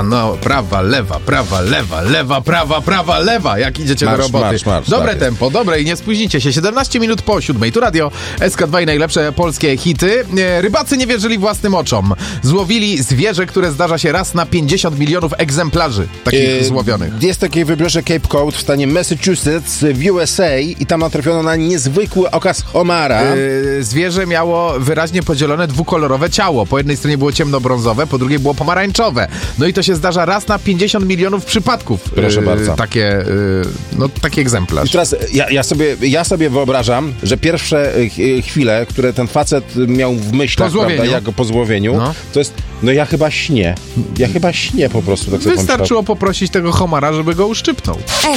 no, prawa, lewa, prawa, lewa, lewa, prawa, prawa, lewa, jak idziecie do roboty. Dobre tak tempo, dobre i nie spóźnicie się. 17 minut po 7. Tu radio SK2 i najlepsze polskie hity. Rybacy nie wierzyli własnym oczom. Złowili zwierzę, które zdarza się raz na 50 milionów egzemplarzy takich złowionych. Jest takie wybrzeże Cape Cod w stanie Massachusetts w USA i tam natrafiono na niezwykły okaz homara. Zwierzę miało wyraźnie podzielone dwukolorowe ciało. Po jednej stronie było ciemnobrązowe, po drugiej było pomarańczowe. No i to się zdarza raz na 50 milionów przypadków. Proszę bardzo. Taki egzemplarz. I teraz ja sobie wyobrażam, że pierwsze chwile, które ten facet miał w myślach, prawda, jak po złowieniu, to jest, ja chyba śnię. Ja chyba śnię po prostu. Tak sobie Wystarczyło poprosić tego homara, żeby go uszczypnął.